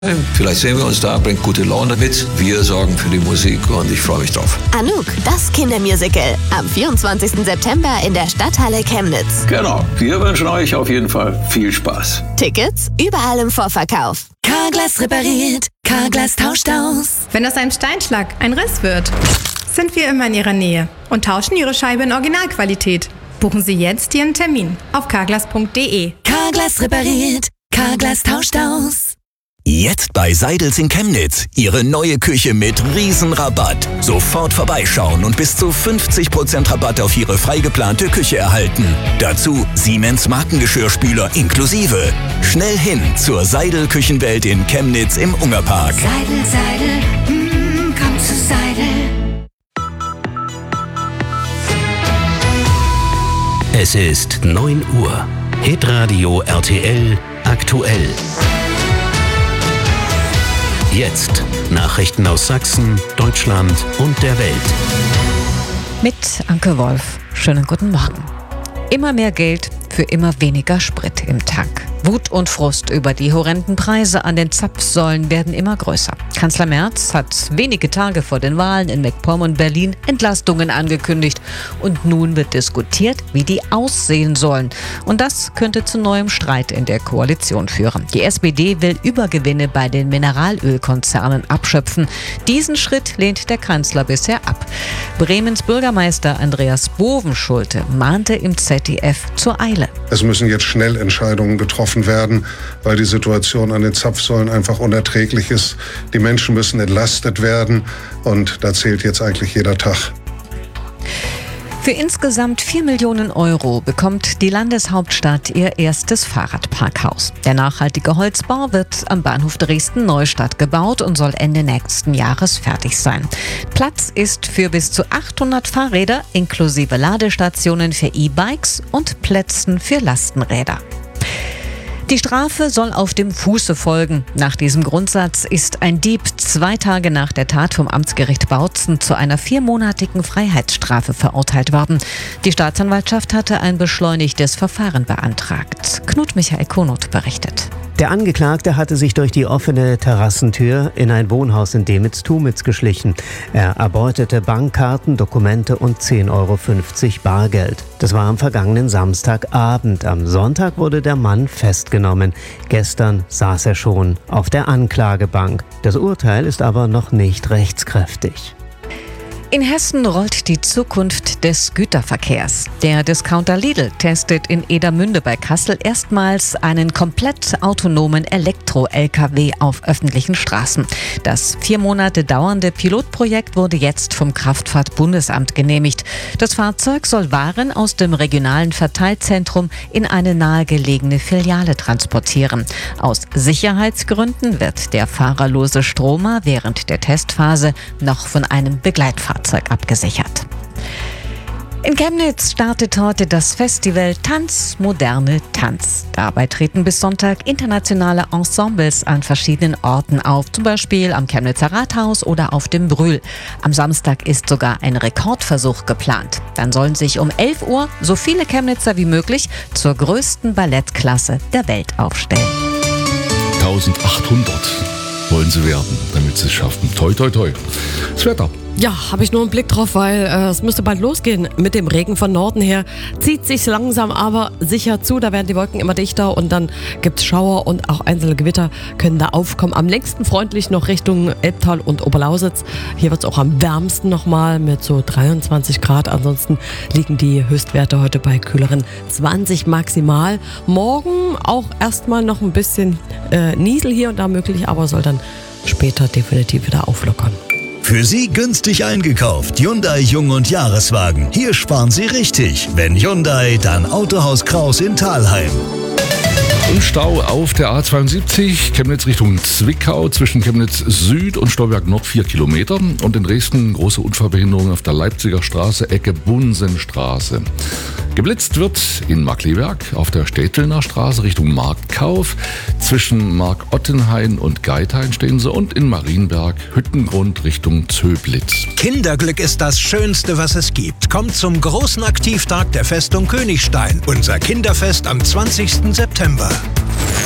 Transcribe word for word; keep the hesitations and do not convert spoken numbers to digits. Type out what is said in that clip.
Vielleicht sehen wir uns da, bringt gute Laune mit. Wir sorgen für die Musik und ich freue mich drauf. Anouk, das Kindermusical. Am vierundzwanzigsten September in der Stadthalle Chemnitz. Genau, wir wünschen euch auf jeden Fall viel Spaß. Tickets überall im Vorverkauf. Carglass repariert, Carglass tauscht aus. Wenn aus einem Steinschlag ein Riss wird, sind wir immer in Ihrer Nähe und tauschen Ihre Scheibe in Originalqualität. Buchen Sie jetzt Ihren Termin auf carglass punkt de. Carglass repariert, Carglass tauscht aus. Jetzt bei Seidels in Chemnitz. Ihre neue Küche mit Riesenrabatt. Sofort vorbeischauen und bis zu fünfzig Prozent Rabatt auf Ihre frei geplante Küche erhalten. Dazu Siemens Markengeschirrspüler inklusive. Schnell hin zur Seidel Küchenwelt in Chemnitz im Ungerpark. Seidel, Seidel, mm, komm zu Seidel. Es ist neun Uhr. Hitradio R T L aktuell. Jetzt Nachrichten aus Sachsen, Deutschland und der Welt. Mit Anke Wolf. Schönen guten Morgen. Immer mehr Geld für immer weniger Sprit im Tank. Wut und Frust über die horrenden Preise an den Zapfsäulen werden immer größer. Kanzler Merz hat wenige Tage vor den Wahlen in MacPom und Berlin Entlastungen angekündigt. Und nun wird diskutiert, wie die aussehen sollen. Und das könnte zu neuem Streit in der Koalition führen. Die S P D will Übergewinne bei den Mineralölkonzernen abschöpfen. Diesen Schritt lehnt der Kanzler bisher ab. Bremens Bürgermeister Andreas Bovenschulte mahnte im Z D F zur Eile. Es müssen jetzt schnell Entscheidungen getroffen werden, weil die Situation an den Zapfsäulen einfach unerträglich ist. Die Menschen müssen entlastet werden und da zählt jetzt eigentlich jeder Tag. Für insgesamt vier Millionen Euro bekommt die Landeshauptstadt ihr erstes Fahrradparkhaus. Der nachhaltige Holzbau wird am Bahnhof Dresden-Neustadt gebaut und soll Ende nächsten Jahres fertig sein. Platz ist für bis zu achthundert Fahrräder inklusive Ladestationen für E-Bikes und Plätzen für Lastenräder. Die Strafe soll auf dem Fuße folgen. Nach diesem Grundsatz ist ein Dieb zwei Tage nach der Tat vom Amtsgericht Bautzen zu einer viermonatigen Freiheitsstrafe verurteilt worden. Die Staatsanwaltschaft hatte ein beschleunigtes Verfahren beantragt. Knut Michael Konot berichtet. Der Angeklagte hatte sich durch die offene Terrassentür in ein Wohnhaus in Demitz-Tumitz geschlichen. Er erbeutete Bankkarten, Dokumente und zehn Euro fünfzig Bargeld. Das war am vergangenen Samstagabend. Am Sonntag wurde der Mann festgenommen. Gestern saß er schon auf der Anklagebank. Das Urteil ist aber noch nicht rechtskräftig. In Hessen rollt die Zukunft des Güterverkehrs. Der Discounter Lidl testet in Edermünde bei Kassel erstmals einen komplett autonomen Elektro-L K W auf öffentlichen Straßen. Das vier Monate dauernde Pilotprojekt wurde jetzt vom Kraftfahrtbundesamt genehmigt. Das Fahrzeug soll Waren aus dem regionalen Verteilzentrum in eine nahegelegene Filiale transportieren. Aus Sicherheitsgründen wird der fahrerlose Stromer während der Testphase noch von einem Begleitfahrzeug abgesichert. In Chemnitz startet heute das Festival Tanz, moderne Tanz. Dabei treten bis Sonntag internationale Ensembles an verschiedenen Orten auf, zum Beispiel am Chemnitzer Rathaus oder auf dem Brühl. Am Samstag ist sogar ein Rekordversuch geplant. Dann sollen sich um elf Uhr so viele Chemnitzer wie möglich zur größten Ballettklasse der Welt aufstellen. eintausendachthundert wollen sie werden, damit sie es schaffen. Toi, toi, toi. Das Wetter. Ja, habe ich nur einen Blick drauf, weil äh, es müsste bald losgehen mit dem Regen von Norden her. Zieht sich langsam aber sicher zu, da werden die Wolken immer dichter und dann gibt's Schauer und auch einzelne Gewitter können da aufkommen. Am längsten freundlich noch Richtung Elbtal und Oberlausitz. Hier wird's auch am wärmsten nochmal mit so dreiundzwanzig Grad. Ansonsten liegen die Höchstwerte heute bei kühleren zwanzig maximal. Morgen auch erstmal noch ein bisschen äh, Niesel hier und da möglich, aber soll dann später definitiv wieder auflockern. Für Sie günstig eingekauft. Hyundai Jung- und Jahreswagen. Hier sparen Sie richtig. Wenn Hyundai, dann Autohaus Kraus in Thalheim. Und Stau auf der A zweiundsiebzig, Chemnitz Richtung Zwickau, zwischen Chemnitz Süd und Stolberg Nord vier Kilometer. Und in Dresden große Unfallbehinderung auf der Leipziger Straße, Ecke Bunsenstraße. Geblitzt wird in Markkleeberg auf der Städtelner Straße Richtung Marktkauf. Zwischen Mark-Ottenhain und Geithain stehen sie und in Marienberg Hüttengrund Richtung Zöblitz. Kinderglück ist das Schönste, was es gibt. Kommt zum großen Aktivtag der Festung Königstein. Unser Kinderfest am zwanzigsten September.